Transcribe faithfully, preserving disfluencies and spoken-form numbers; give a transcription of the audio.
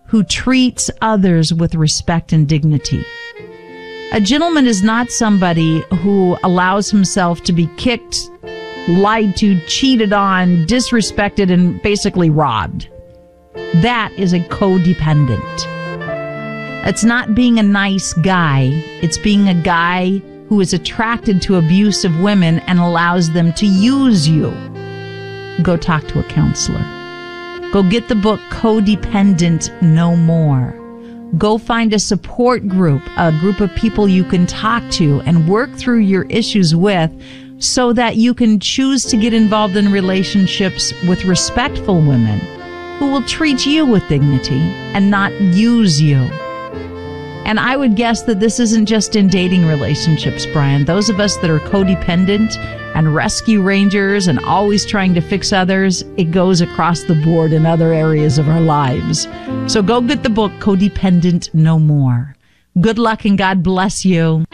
who treats others with respect and dignity. A gentleman is not somebody who allows himself to be kicked, lied to, cheated on, disrespected, and basically robbed. That is a codependent. It's not being a nice guy. It's being a guy who is attracted to abusive women and allows them to use you. Go talk to a counselor. Go get the book Codependent No More. Go find a support group, a group of people you can talk to and work through your issues with so that you can choose to get involved in relationships with respectful women who will treat you with dignity and not use you. And I would guess that this isn't just in dating relationships, Brian. Those of us that are codependent and rescue rangers and always trying to fix others, it goes across the board in other areas of our lives. So go get the book, Codependent No More. Good luck and God bless you.